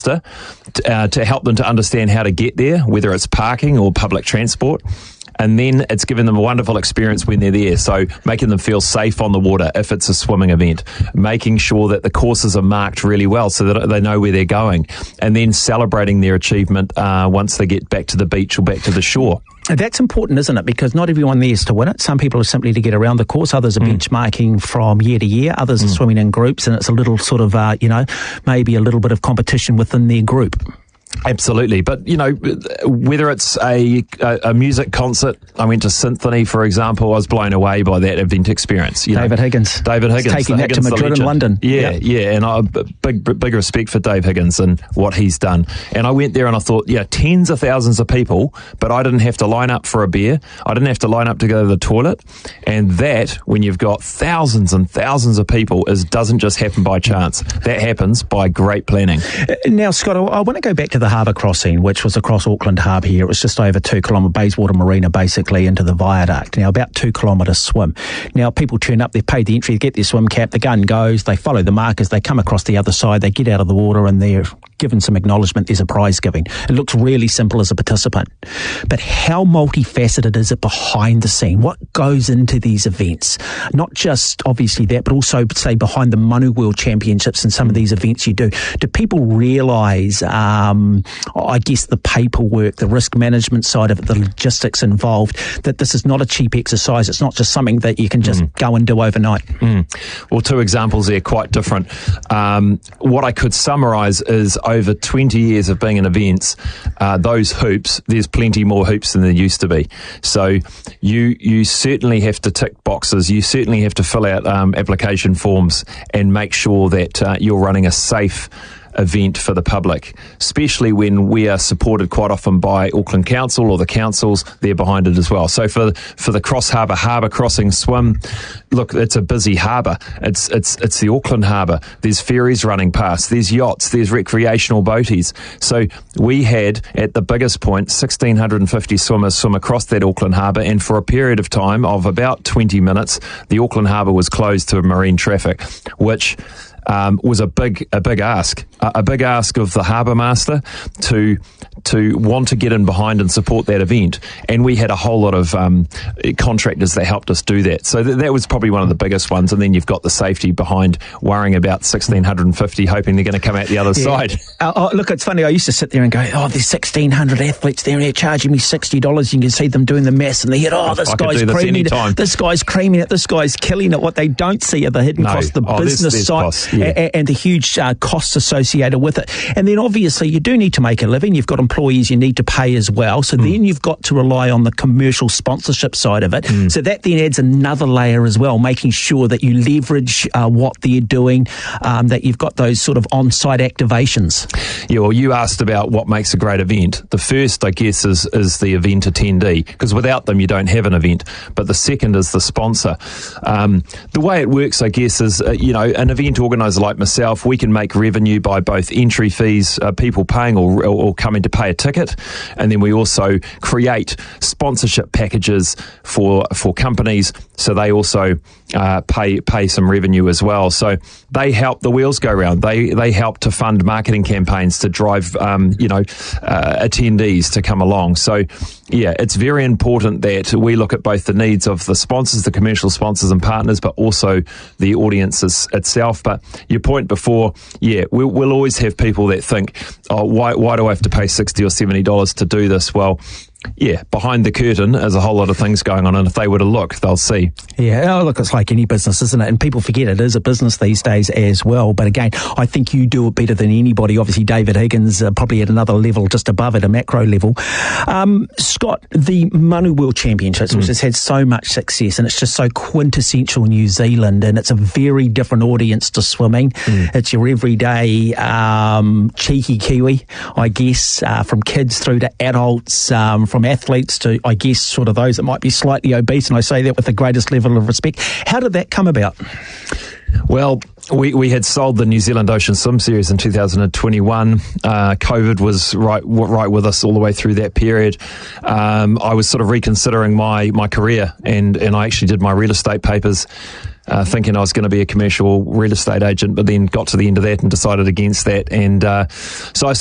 to help them to understand how to get there, whether it's parking or public transport. And then it's given them a wonderful experience when they're there. So making them feel safe on the water if it's a swimming event, making sure that the courses are marked really well so that they know where they're going, and then celebrating their achievement once they get back to the beach or back to the shore. That's important, isn't it? Because not everyone there is to win it. Some people are simply to get around the course. Others are benchmarking from year to year. Others are swimming in groups, and it's a little sort of, maybe a little bit of competition within their group. Absolutely. But, whether it's a music concert, I went to Symphony, for example, I was blown away by that event experience. David Higgins. Taking that to Madrid and London. Yeah. And I big respect for Dave Higgins and what he's done. And I went there and I thought, tens of thousands of people, but I didn't have to line up for a beer. I didn't have to line up to go to the toilet. And that, when you've got thousands and thousands of people, doesn't just happen by chance. That happens by great planning. Now, Scott, I want to go back to the harbour crossing, which was across Auckland Harbour here. It was just over 2 kilometre, Bayswater Marina, basically, into the viaduct. Now, about 2 kilometre swim. Now, people turn up, they've paid the entry, they get their swim cap, the gun goes, they follow the markers, they come across the other side, they get out of the water, and they're given some acknowledgement. There's a prize giving. It looks really simple as a participant. But how multifaceted is it behind the scene? What goes into these events? Not just, obviously, that, but also, say, behind the Manu World Championships and some of these events you do. Do people realise, I guess, the paperwork, the risk management side of it, the logistics involved, that this is not a cheap exercise? It's not just something that you can just go and do overnight. Well, 2 examples there, quite different. What I could summarise is over 20 years of being in events, those hoops, there's plenty more hoops than there used to be. So you certainly have to tick boxes. You certainly have to fill out application forms and make sure that you're running a safe event for the public, especially when we are supported quite often by Auckland Council or the councils. They're behind it as well. So for the Cross Harbour crossing swim, look, it's a busy harbour. It's the Auckland Harbour. There's ferries running past. There's yachts. There's recreational boaties. So we had, at the biggest point, 1,650 swimmers swim across that Auckland Harbour, and for a period of time of about 20 minutes, the Auckland Harbour was closed to marine traffic, which was a big ask of the harbour master to want to get in behind and support that event. And we had a whole lot of contractors that helped us do that. So that was probably one of the biggest ones. And then you've got the safety behind worrying about 1,650, hoping they're going to come out the other side. Look, it's funny. I used to sit there and go, there's 1,600 athletes there. They're charging me $60. You can see them doing the maths, and they hit, this guy's creaming it. This guy's creaming it. This guy's killing it. What they don't see are the hidden costs, the business side. Costs. Yeah. And the huge costs associated with it. And then obviously you do need to make a living. You've got employees you need to pay as well. So then you've got to rely on the commercial sponsorship side of it. So that then adds another layer as well, making sure that you leverage what they're doing, that you've got those sort of on-site activations. Yeah, well, you asked about what makes a great event. The first, I guess, is the event attendee, because without them you don't have an event. But the second is the sponsor. The way it works, I guess, is, an event organiser like myself, we can make revenue by both entry fees, people paying or coming to pay a ticket, and then we also create sponsorship packages for companies, so they also pay some revenue as well. So they help the wheels go round. They help to fund marketing campaigns to drive attendees to come along. So yeah, it's very important that we look at both the needs of the sponsors, the commercial sponsors and partners, but also the audience itself. But your point before, we'll always have people that think, why do I have to pay $60 or $70 to do this? Well, yeah, behind the curtain there's a whole lot of things going on, and if they were to look, they'll see. Yeah, look, it's like any business, isn't it? And people forget it is a business these days as well. But again, I think you do it better than anybody. Obviously, David Higgins probably at another level, just above it, a macro level. Scott, the Manu World Championships, which has had so much success, and it's just so quintessential New Zealand, and it's a very different audience to swimming. It's your everyday cheeky Kiwi, I guess, from kids through to adults, from athletes to, I guess, sort of those that might be slightly obese, and I say that with the greatest level of respect. How did that come about? Well, we had sold the New Zealand Ocean Swim Series in 2021. COVID was right with us all the way through that period. I was sort of reconsidering my career, and I actually did my real estate papers thinking I was going to be a commercial real estate agent, but then got to the end of that and decided against that. And so I